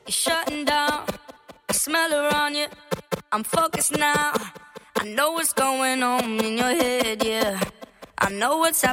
You're shutting down. I smell her on you. I'm focused now. I know what's going on in your head, yeah. I know what's happening.